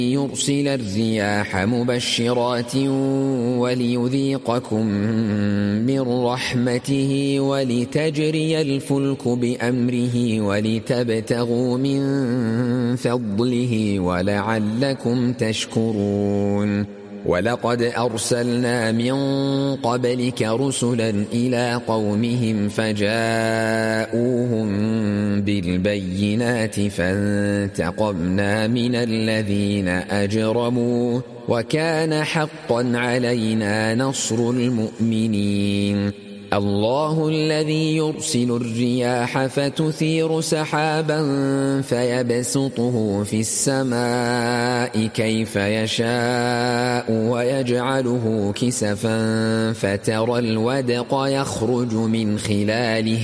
يرسل الرياح مبشرات وليذيقكم من رحمته ولتجري الفلك بأمره ولتبتغوا من فضله ولعلكم تشكرون ولقد أرسلنا من قبلك رسلا إلى قومهم فجاءوهم بالبينات فانتقمنا من الذين أجرموا وكان حقا علينا نصر المؤمنين الله الذي يرسل الرياح فتثير سحابا فيبسطه في السماء كيف يشاء ويجعله كسفا فترى الودق يخرج من خلاله